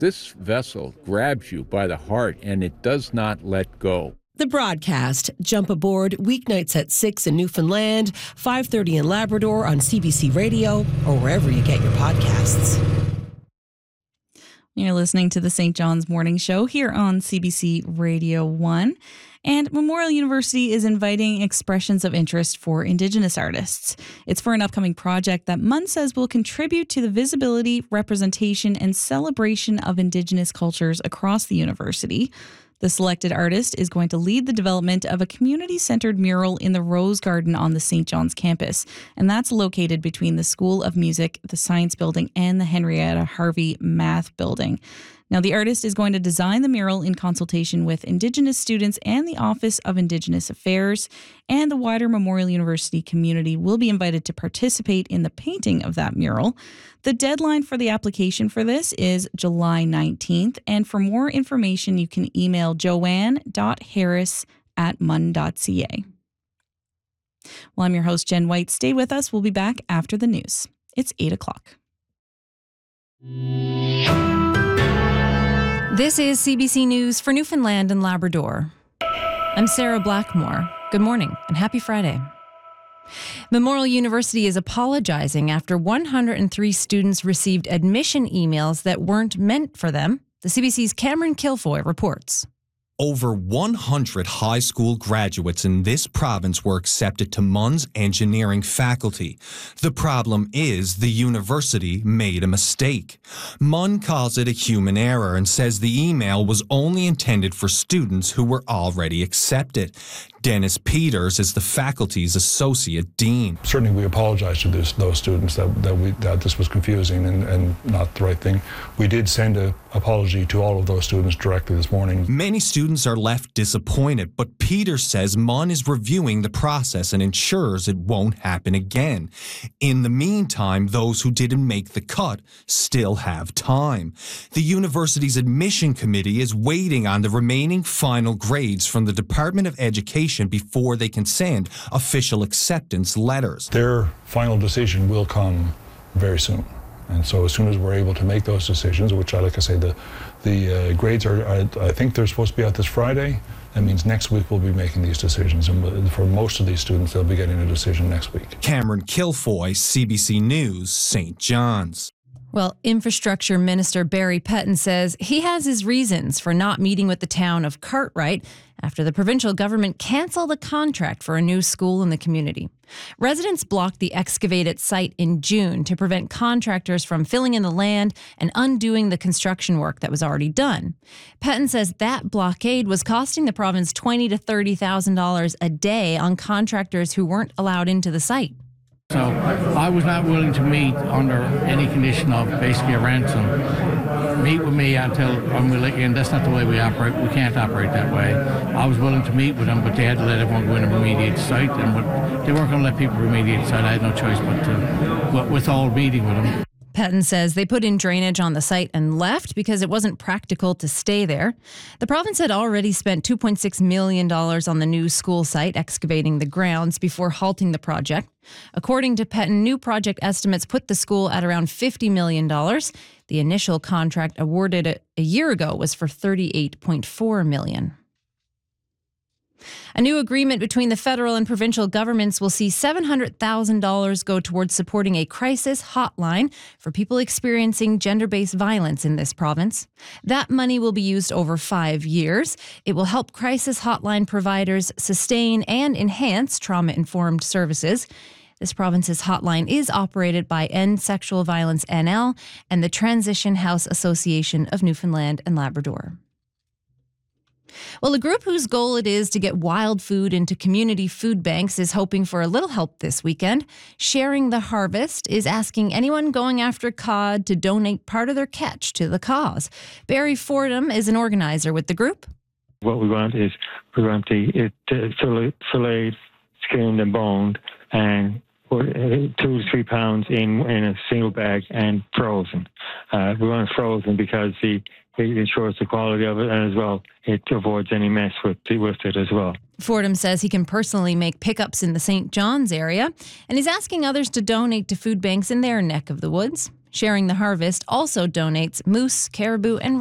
This vessel grabs you by the heart and it does not let go. The broadcast. Jump aboard weeknights at 6 in Newfoundland, 5:30 in Labrador on CBC Radio or wherever you get your podcasts. You're listening to the St. John's Morning Show here on CBC Radio 1. And Memorial University is inviting expressions of interest for Indigenous artists. It's for an upcoming project that MUN says will contribute to the visibility, representation, and celebration of Indigenous cultures across the university. The selected artist is going to lead the development of a community-centered mural in the Rose Garden on the St. John's campus, and that's located between the School of Music, the Science Building, and the Henrietta Harvey Math Building. Now, the artist is going to design the mural in consultation with Indigenous students and the Office of Indigenous Affairs, and the wider Memorial University community will be invited to participate in the painting of that mural. The deadline for the application for this is July 19th, and for more information, you can email joanne.harris@mun.ca. Well, I'm your host, Jen White. Stay with us. We'll be back after the news. It's 8 o'clock. This is CBC News for Newfoundland and Labrador. I'm Sarah Blackmore. Good morning and happy Friday. Memorial University is apologizing after 103 students received admission emails that weren't meant for them. The CBC's Cameron Kilfoy reports. Over 100 high school graduates in this province were accepted to MUN's engineering faculty. The problem is the university made a mistake. MUN calls it a human error and says the email was only intended for students who were already accepted. Dennis Peters is the faculty's associate dean. Certainly we apologize to those students that this was confusing and not the right thing. We did send an apology to all of those students directly this morning. Many students are left disappointed, but Peters says MUN is reviewing the process and ensures it won't happen again. In the meantime, those who didn't make the cut still have time. The university's admission committee is waiting on the remaining final grades from the Department of Education before they can send official acceptance letters. Their final decision will come very soon. And so as soon as we're able to make those decisions, which, like I say, the grades are, I think they're supposed to be out this Friday. That means next week we'll be making these decisions. And for most of these students, they'll be getting a decision next week. Cameron Kilfoy, CBC News, St. John's. Well, Infrastructure Minister Barry Pettin says he has his reasons for not meeting with the town of Cartwright after the provincial government canceled a contract for a new school in the community. Residents blocked the excavated site in June to prevent contractors from filling in the land and undoing the construction work that was already done. Pettin says that blockade was costing the province $20,000 to $30,000 a day on contractors who weren't allowed into the site. So I was not willing to meet under any condition of basically a ransom. Meet with me until I'm willing, and that's not the way we operate. We can't operate that way. I was willing to meet with them, but they had to let everyone go in and remediate the site, and they weren't going to let people remediate the site. I had no choice but to withhold meeting with them. Pettin says they put in drainage on the site and left because it wasn't practical to stay there. The province had already spent $2.6 million on the new school site, excavating the grounds before halting the project. According to Pettin, new project estimates put the school at around $50 million. The initial contract awarded a year ago was for $38.4 million. A new agreement between the federal and provincial governments will see $700,000 go towards supporting a crisis hotline for people experiencing gender-based violence in this province. That money will be used over 5 years. It will help crisis hotline providers sustain and enhance trauma-informed services. This province's hotline is operated by End Sexual Violence NL and the Transition House Association of Newfoundland and Labrador. Well, a group whose goal it is to get wild food into community food banks is hoping for a little help this weekend. Sharing the Harvest is asking anyone going after cod to donate part of their catch to the cause. Barry Fordham is an organizer with the group. What we want is it filleted, skinned and boned, and 2 to 3 pounds in a single bag and frozen. We want it frozen because it ensures the quality of it, and as well, it avoids any mess with it as well. Fordham says he can personally make pickups in the St. John's area, and he's asking others to donate to food banks in their neck of the woods. Sharing the Harvest also donates moose, caribou, and